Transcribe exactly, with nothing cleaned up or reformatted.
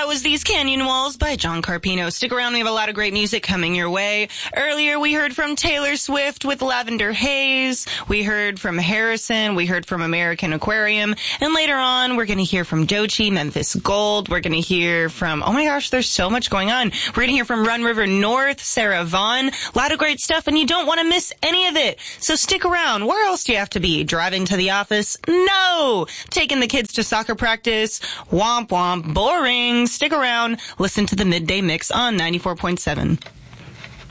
was These Canyon Walls by John Carpino. Stick around, we have a lot of great music coming your way. Earlier, we heard from Taylor Swift with Lavender Haze. We heard from Harrison. We heard from American Aquarium. And later on, we're going to hear from Doechii, Memphis Gold. We're going to hear from, oh my gosh, there's so much going on. We're going to hear from Run River North, Sarah Vaughan. A lot of great stuff, and you don't want to miss any of it. So stick around. Where else do you have to be? Driving to the office? No! Taking the kids to soccer practice? Womp womp. Boring. Stick around. Listen to the Midday Mix on ninety-four point seven.